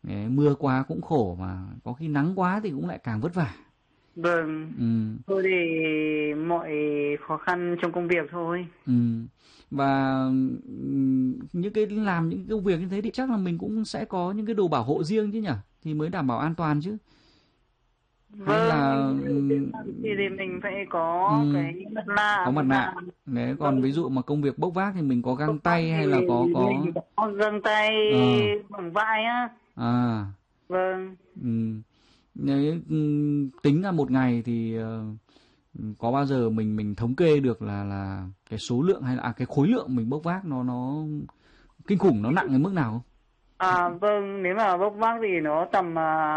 Đấy, mưa quá cũng khổ mà có khi nắng quá thì cũng lại càng vất vả. Vâng, thôi thì mọi khó khăn trong công việc thôi. Và những cái làm những công việc như thế thì chắc là mình cũng sẽ có những cái đồ bảo hộ riêng chứ nhỉ, thì mới đảm bảo an toàn chứ. Hay Vâng, là thì mình phải có cái có mặt mặt nạ. nạ. Đấy, còn ví Vâng, dụ mà công việc bốc vác thì mình có bốc găng vác tay thì hay là có mình có găng tay ờ bằng vải á. à Vâng. Nếu tính ra một ngày thì có bao giờ mình thống kê được là cái số lượng hay là cái khối lượng mình bốc vác nó kinh khủng, nó nặng đến mức nào không? Vâng, nếu mà bốc vác thì nó tầm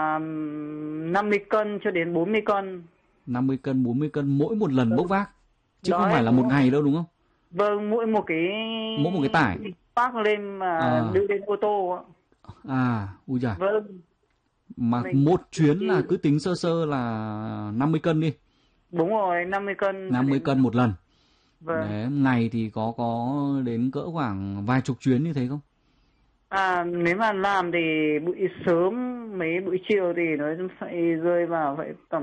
50 cân cho đến 40 cân. 50 cân, 40 cân mỗi một lần bốc vác, chứ không Đấy, phải là một ngày đâu đúng không? vâng, mỗi Mỗi một cái tải. vác lên mà À, đưa lên ô tô ạ. ui giời. Vâng, Mà mình một chuyến là cứ tính sơ sơ là 50 cân đi. đúng rồi, 50 cân cho 50 đến. cân một lần. Vâng. Đấy, ngày thì có đến cỡ khoảng vài chục chuyến như thế không? Nếu mà làm thì buổi sớm, mấy buổi chiều thì nó phải rơi vào phải tầm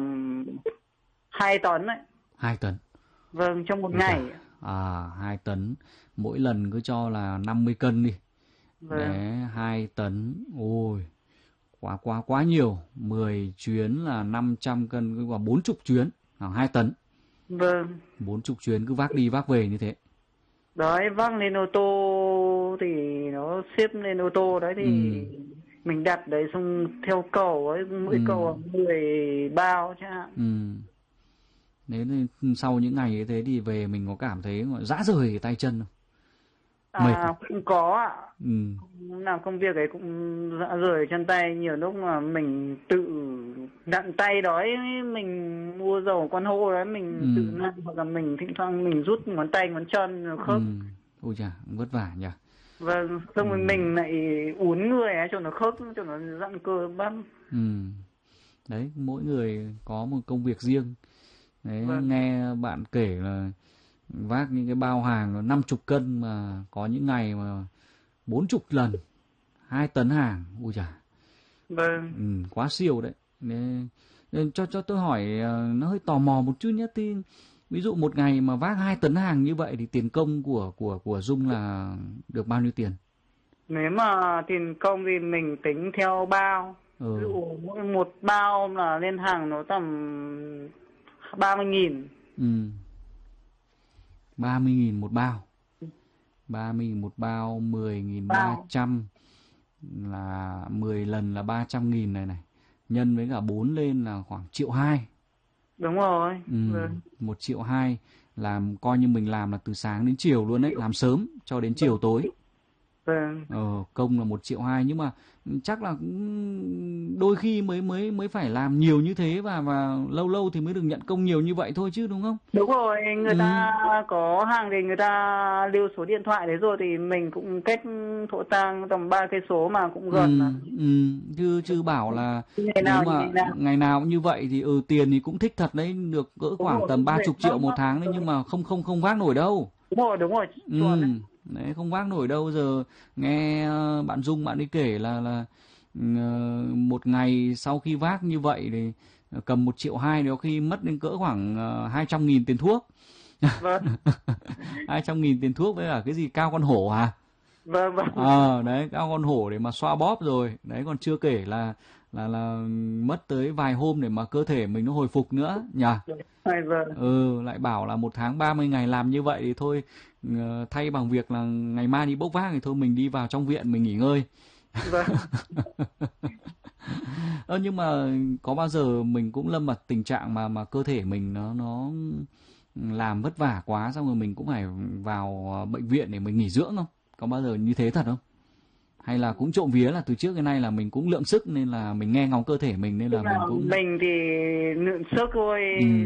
2 tấn đấy. 2 tấn. Vâng, trong một Ui ngày. giời. 2 tấn. Mỗi lần cứ cho là 50 cân đi. Vâng. Đấy, 2 tấn. Ôi, quá nhiều. 10 chuyến là 500 cân, cứ vào 40 chuyến là 2 tấn. Vâng. 40 chuyến cứ vác đi vác về như thế. Đấy, vác lên ô tô thì nó xếp lên ô tô đấy thì mình đặt đấy xong theo cầu ấy, mỗi cầu 10 bao chẳng hạn. Nên sau những ngày như thế thì về mình có cảm thấy rã rời tay chân không? Mệt không? Cũng có ạ. Làm công việc ấy cũng rã rời chân tay, nhiều lúc mà mình tự nặn tay đói, mình mua dầu con hô đấy mình tự nặn, hoặc là mình thỉnh thoảng mình rút ngón tay ngón chân khớp. Ôi chà, vất vả nhỉ. Vâng, xong rồi mình lại uốn người ấy cho nó khớp, cho nó giãn cơ bắp. Đấy, mỗi người có một công việc riêng. Đấy, Vâng. nghe bạn kể là vác những cái bao hàng 50 cân mà có những ngày mà 40 lần, 2 tấn hàng, ui chà. Vâng. Quá siêu đấy. Nên cho tôi hỏi, nó hơi tò mò một chút nhé, thì ví dụ một ngày mà vác 2 tấn hàng như vậy thì tiền công của Dung là được bao nhiêu tiền? Nếu mà tiền công thì mình tính theo bao. Ví dụ mỗi một bao là lên hàng nó tầm 30.000. 30.000 một bao. 30.000 một bao, 10.300 là 10 lần là 300.000 này. Nhân với cả 4 lên là khoảng 1,2 triệu. Đúng rồi. 1,2 triệu làm coi như mình làm là từ sáng đến chiều luôn đấy, làm sớm cho đến chiều tối. Vâng. Công là 1,2 triệu, nhưng mà chắc là đôi khi mới phải làm nhiều như thế và lâu lâu thì mới được nhận công nhiều như vậy thôi chứ, đúng không? Đúng rồi, người ta có hàng thì người ta lưu số điện thoại đấy rồi, thì mình cũng cách Thổ Tàng tầm 3 cây số mà cũng gần mà. Chứ bảo là ngày nếu nào mà ngày nào cũng như vậy thì tiền thì cũng thích thật đấy, được cỡ khoảng tầm 30 triệu một tháng đấy, nhưng mà không vác nổi đâu. Đúng rồi. Đấy, không vác nổi đâu. Giờ nghe bạn Dung bạn ấy kể là một ngày sau khi vác như vậy thì cầm 1,2 triệu, có khi mất đến cỡ khoảng 200.000 tiền thuốc. Vâng. 200.000 tiền thuốc với cả cái gì cao con hổ hả? Vâng. Đấy, cao con hổ để mà xoa bóp rồi. Đấy, còn chưa kể là mất tới vài hôm để mà cơ thể mình nó hồi phục nữa nhỉ. Lại bảo là một tháng 30 ngày làm như vậy thì thôi, thay bằng việc là ngày mai đi bốc vác thì thôi mình đi vào trong viện mình nghỉ ngơi. Vâng. Nhưng mà có bao giờ mình cũng lâm vào tình trạng mà cơ thể mình nó làm vất vả quá, xong rồi mình cũng phải vào bệnh viện để mình nghỉ dưỡng không? Có bao giờ như thế thật không? Hay là cũng trộm vía là từ trước đến nay là mình cũng lượng sức nên là mình nghe ngóng cơ thể mình nên là mình thì lượng sức thôi.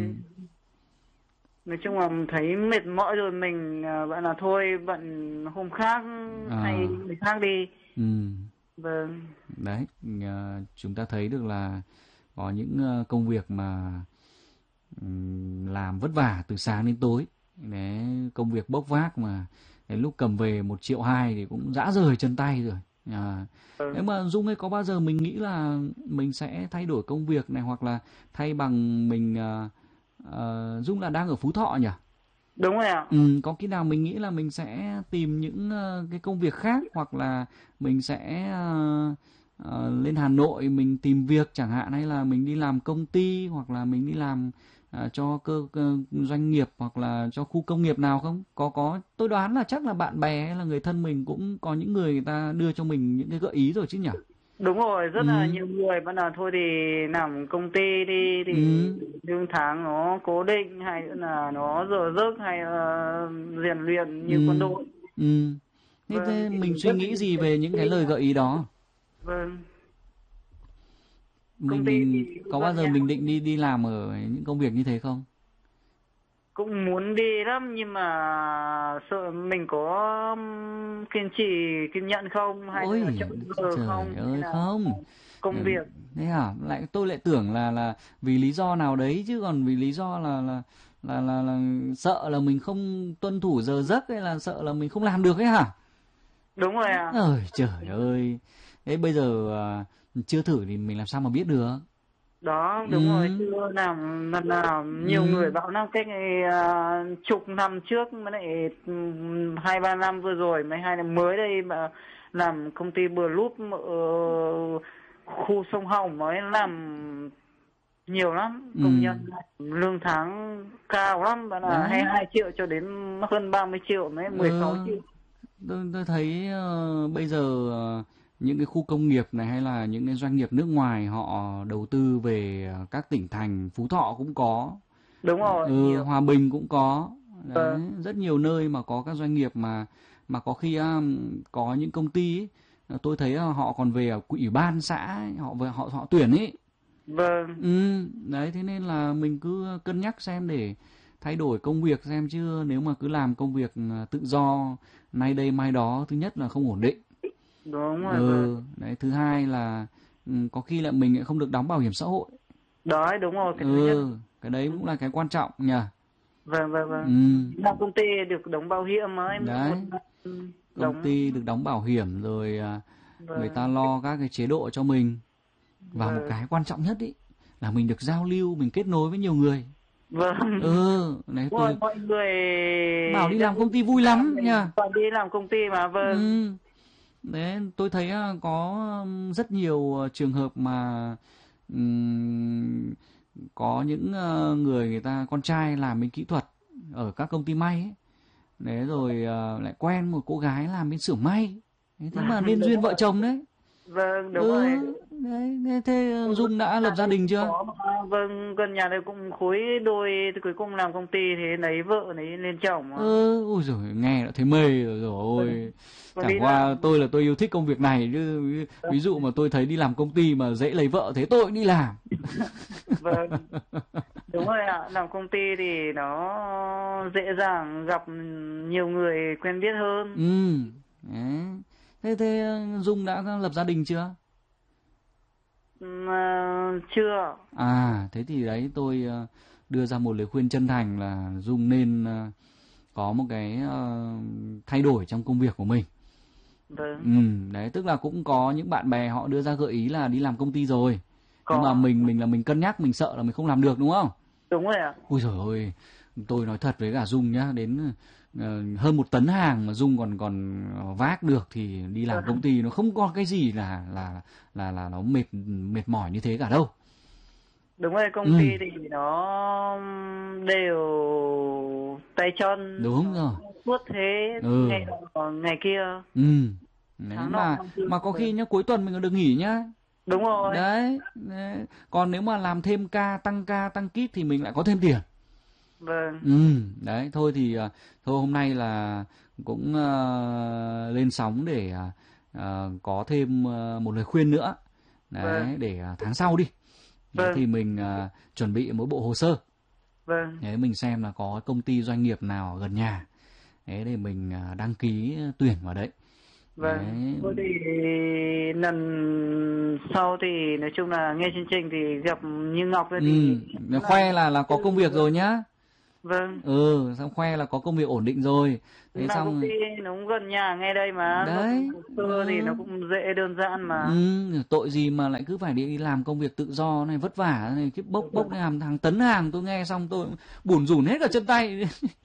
Nói chung là thấy mệt mỏi rồi mình bạn là thôi bận hôm khác hay người khác đi. Vâng. Đấy, chúng ta thấy được là có những công việc mà làm vất vả từ sáng đến tối. Đấy, công việc bốc vác mà đến lúc cầm về 1,2 triệu thì cũng rã rời chân tay rồi. Nếu mà Dung ấy, có bao giờ mình nghĩ là mình sẽ thay đổi công việc này, hoặc là thay bằng mình Dung là đang ở Phú Thọ nhỉ? Đúng rồi ạ. Có khi nào mình nghĩ là mình sẽ tìm những cái công việc khác, hoặc là mình sẽ lên Hà Nội mình tìm việc chẳng hạn, hay là mình đi làm công ty, hoặc là mình đi làm cho doanh nghiệp, hoặc là cho khu công nghiệp nào không? Có, tôi đoán là chắc là bạn bè hay là người thân mình cũng có những người ta đưa cho mình những cái gợi ý rồi chứ nhỉ? Đúng rồi, rất là nhiều người bắt đầu thôi thì làm công ty đi thì lương tháng nó cố định, hay là nó giờ giấc, hay là rèn luyện như quân đội. Thế mình suy nghĩ gì về những cái lời gợi ý đó? Vâng. Mình có bao giờ mình định đi làm ở những công việc như thế không? Cũng muốn đi lắm, nhưng mà sợ mình có kiên trì, kiên nhẫn không, hay là chậm giờ không, ơi không. Công việc. Thế hả? Tôi lại tưởng là vì lý do nào đấy, chứ còn vì lý do là sợ là mình không tuân thủ giờ giấc, hay là sợ là mình không làm được ấy hả? Đúng rồi ạ. Trời ơi. Thế bây giờ chưa thử thì mình làm sao mà biết được? Đó, đúng rồi, chưa làm lần nào. Nhiều người bảo là cách chục năm trước mới lại 2-3 năm vừa rồi, mấy hai năm mới đây mà làm công ty Blue ở khu sông Hồng mới làm nhiều lắm, công nhân lương tháng cao lắm, bạn là 22 triệu cho đến hơn 30 triệu, mấy 16 triệu. Tôi thấy bây giờ những cái khu công nghiệp này, hay là những cái doanh nghiệp nước ngoài họ đầu tư về các tỉnh thành, Phú Thọ cũng có. Đúng rồi. Hòa Bình cũng có. Đấy, rất nhiều nơi mà có các doanh nghiệp mà có khi có những công ty ấy, tôi thấy họ còn về ở ủy ban xã ấy, họ tuyển ấy. Vâng. Đấy, thế nên là mình cứ cân nhắc xem để thay đổi công việc xem, chứ nếu mà cứ làm công việc tự do nay đây mai đó, thứ nhất là không ổn định. Đúng rồi. Đấy, thứ hai là có khi là mình lại không được đóng bảo hiểm xã hội. Đó, đúng rồi, cái thứ nhất. Cái đấy cũng là cái quan trọng nhỉ. Vâng. Làm công ty được đóng bảo hiểm mà em. Đấy. Công ty được đóng bảo hiểm rồi, người ta lo các cái chế độ cho mình. Và một cái quan trọng nhất ý là mình được giao lưu, mình kết nối với nhiều người. Vâng. Đấy, mọi người bảo đi làm công ty vui lắm nha. Đi làm công ty mà. Vâng. Đấy, tôi thấy có rất nhiều trường hợp mà có những người ta con trai làm bên kỹ thuật ở các công ty may ấy. Đấy, rồi lại quen một cô gái làm bên xưởng may. Thế mà nên duyên vợ chồng đấy. Vâng, đúng rồi. Đấy, thế Dung đã lập gia đình chưa? Vâng, gần nhà đây cũng khối đôi, cuối cùng làm công ty thế lấy vợ lấy lên chồng. Ôi giời, nghe đã thấy mê rồi ôi. Chẳng qua tôi yêu thích công việc này chứ, ví dụ mà tôi thấy đi làm công ty mà dễ lấy vợ thế tôi cũng đi làm. Vâng, đúng rồi ạ. Làm công ty thì nó dễ dàng gặp nhiều người quen biết hơn. Thế Dung đã lập gia đình chưa? Chưa. Thế thì đấy, tôi đưa ra một lời khuyên chân thành là Dung nên có một cái thay đổi trong công việc của mình. Vâng. Đấy, tức là cũng có những bạn bè họ đưa ra gợi ý là đi làm công ty rồi. Nhưng mà mình cân nhắc, mình sợ là mình không làm được, đúng không? Đúng rồi ạ. Ôi giời ơi, tôi nói thật với cả Dung nhá, đến hơn 1 tấn hàng mà Dung còn vác được thì đi làm công ty nó không có cái gì là nó mệt mỏi như thế cả đâu. Đúng rồi, công ty thì nó đều tay chân. Đúng rồi. Suốt thế, ngày kia. Mà có khi nhá, cuối tuần mình còn được nghỉ nhá. Đúng rồi. Đấy. Còn nếu mà làm thêm ca tăng kíp thì mình lại có thêm tiền. Vâng. Đấy, thôi thì thôi hôm nay là cũng lên sóng để có thêm một lời khuyên nữa. Đấy, để tháng sau đi. Đấy, thì mình chuẩn bị mỗi bộ hồ sơ. Vâng. Đấy, mình xem là có công ty doanh nghiệp nào gần nhà. Đấy, để mình đăng ký tuyển vào đấy. Vâng. Thôi thì lần sau thì nói chung là nghe chương trình thì gặp Như Ngọc thì khoe là có công việc rồi nhá. Vâng. Xong khoe là có công việc ổn định rồi. Thế Là xong công ty nó cũng gần nhà ngay đây mà. đấy, Hồ sơ thì nó cũng dễ đơn giản mà. tội gì mà lại cứ phải đi làm công việc tự do này, vất vả này, cái bốc này, hàng tấn hàng. Tôi nghe xong tôi bủn rủn hết cả chân tay.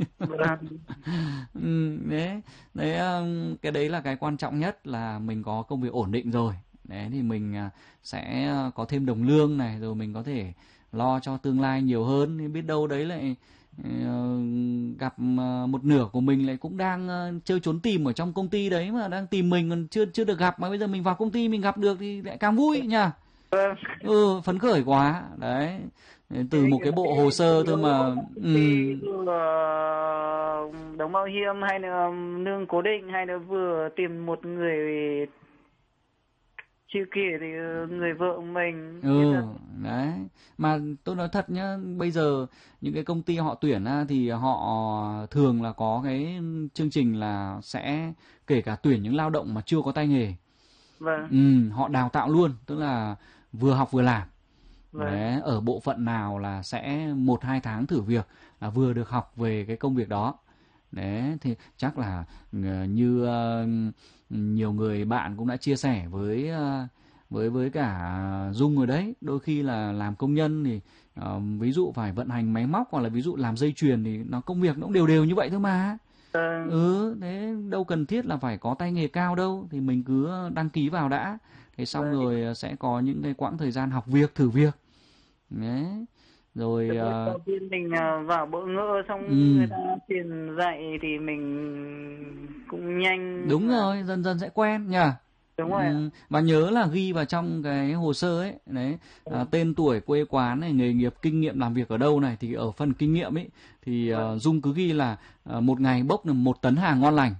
Đấy, cái đấy là cái quan trọng nhất, là mình có công việc ổn định rồi. Đấy thì mình sẽ có thêm đồng lương này, rồi mình có thể lo cho tương lai nhiều hơn. Thì biết đâu đấy lại gặp một nửa của mình lại cũng đang chơi trốn tìm ở trong công ty đấy, mà đang tìm mình còn chưa được gặp, mà bây giờ mình vào công ty mình gặp được thì lại càng vui nhỉ. Phấn khởi quá đấy. Từ một cái bộ hồ sơ thôi mà đóng bảo hiểm hay là lương cố định, hay là vừa tìm một người chưa kể thì người vợ mình. Đấy, mà tôi nói thật nhá, bây giờ những cái công ty họ tuyển thì họ thường là có cái chương trình là sẽ kể cả tuyển những lao động mà chưa có tay nghề. Vâng. Họ đào tạo luôn, tức là vừa học vừa làm. Đấy, ở bộ phận nào là sẽ 1-2 tháng thử việc là vừa được học về cái công việc đó. Đấy, thì chắc là như nhiều người bạn cũng đã chia sẻ với cả Dung rồi đấy. Đôi khi là làm công nhân thì ví dụ phải vận hành máy móc, hoặc là ví dụ làm dây chuyền thì nó công việc nó cũng đều như vậy thôi mà. Thế đâu cần thiết là phải có tay nghề cao đâu, thì mình cứ đăng ký vào đã. Thế xong rồi sẽ có những cái quãng thời gian học việc, thử việc. Đấy. Rồi đầu tiên mình vào bỡ ngỡ, xong người ta truyền dạy thì mình cũng nhanh. Đúng rồi, dần dần sẽ quen nhỉ. Đúng rồi. Và nhớ là ghi vào trong cái hồ sơ ấy đấy, tên tuổi, quê quán này, nghề nghiệp, kinh nghiệm làm việc ở đâu này. Thì ở phần kinh nghiệm ấy thì Dung cứ ghi là một ngày bốc được 1 tấn hàng ngon lành.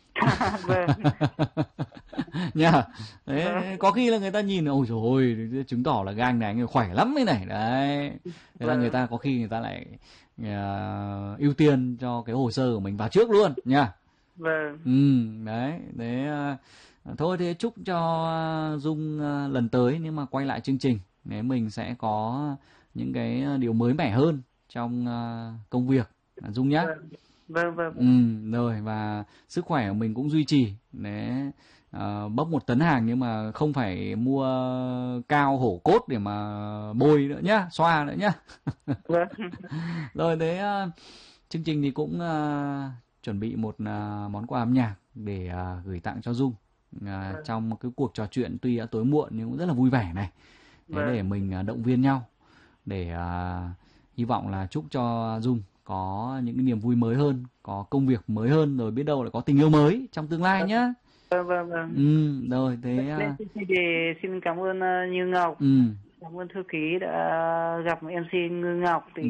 Nha. Đấy, có khi là người ta nhìn ôi trời ơi, chứng tỏ là cái anh này anh khỏe lắm ấy này. Đấy. Thế là người ta có khi người ta lại ưu tiên cho cái hồ sơ của mình vào trước luôn nha. Đấy, thôi thế chúc cho Dung lần tới nếu mà quay lại chương trình, nếu mình sẽ có những cái điều mới mẻ hơn trong công việc Dung nhá. Rồi, và sức khỏe của mình cũng duy trì. Đấy, bốc 1 tấn hàng nhưng mà không phải mua cao hổ cốt để mà bôi nữa nhá, xoa nữa nhá. Rồi thế chương trình thì cũng chuẩn bị một món quà âm nhạc để gửi tặng cho Dung trong một cái cuộc trò chuyện tuy đã tối muộn nhưng cũng rất là vui vẻ này. Thế để mình động viên nhau, để hy vọng là chúc cho Dung có những cái niềm vui mới hơn, có công việc mới hơn, rồi biết đâu lại có tình yêu mới trong tương lai nhá. Rồi thế thì xin cảm ơn Như Ngọc, cảm ơn thư ký đã gặp MC Như Ngọc. Thì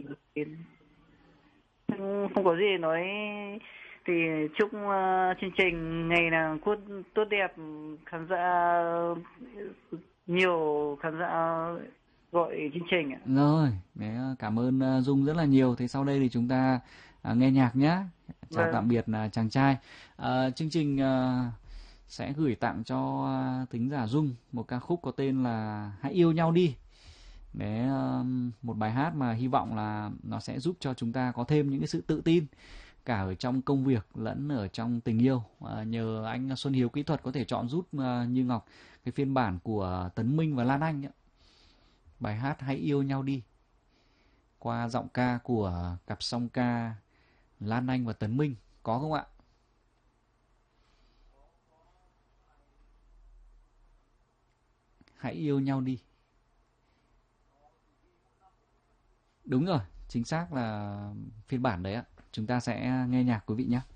không có gì nói, thì chúc chương trình ngày nào tốt đẹp, khán giả nhiều, khán giả gọi chương trình ạ. Rồi, cảm ơn Dung rất là nhiều. Thế sau đây thì chúng ta nghe nhạc nhé. Chào tạm biệt chàng trai. Chương trình sẽ gửi tặng cho thính giả Dung một ca khúc có tên là Hãy Yêu Nhau Đi. Đấy, một bài hát mà hy vọng là nó sẽ giúp cho chúng ta có thêm những cái sự tự tin, cả ở trong công việc lẫn ở trong tình yêu. Nhờ anh Xuân Hiếu kỹ thuật có thể chọn giúp Như Ngọc cái phiên bản của Tấn Minh và Lan Anh ấy. Bài hát Hãy Yêu Nhau Đi qua giọng ca của cặp song ca Lan Anh và Tấn Minh, có không ạ? Hãy yêu nhau đi. Đúng rồi, chính xác là phiên bản đấy ạ. Chúng ta sẽ nghe nhạc quý vị nhé.